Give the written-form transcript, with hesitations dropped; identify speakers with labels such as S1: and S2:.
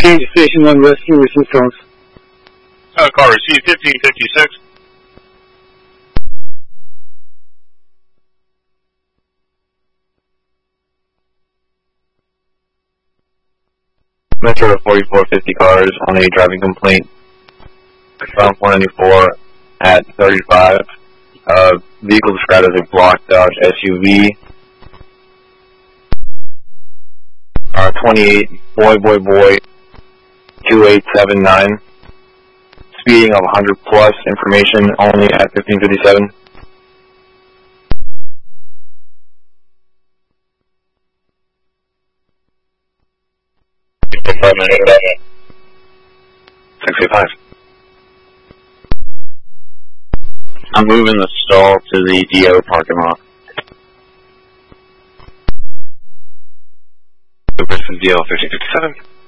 S1: Change Station 1 Rescue, receive phones.
S2: Call received 1556.
S3: Metro 4450 cars on a driving complaint. Found 194 at 35. Vehicle described as a block Dodge SUV. 28 boy 2879. Speeding of 100 plus. Information only at 1557.
S2: $5 minutes.
S3: 685.
S4: I'm moving the stall to the DO parking lot.
S3: This is DL 1557.